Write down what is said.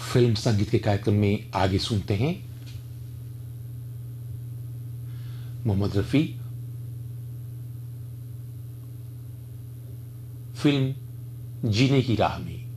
Film संगीत के कार्यक्रम में आगे सुनते हैं मोहम्मद रफी, फिल्म जीने की राह में।